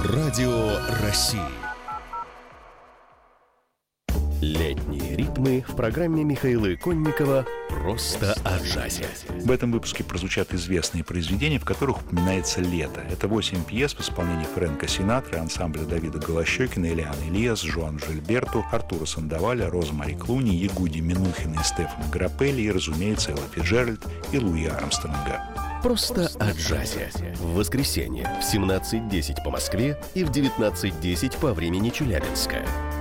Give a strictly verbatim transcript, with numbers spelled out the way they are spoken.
Радио России. Летние ритмы в программе Михаила Иконникова «Просто о джазе». В этом выпуске прозвучат известные произведения, в которых упоминается лето. Это восемь пьес в исполнении Фрэнка Синатры, ансамбля Давида Голощёкина, Элианы Ильяс, Жуан Жильберту, Артура Сандоваля, Роза Мари Клуни, Ягуди Минухина и Стефана Граппелли и, разумеется, Элла Фицджеральд и Луи Армстронга. «Просто о джазе». В воскресенье в семнадцать десять по Москве и в девятнадцать десять по времени Челябинска.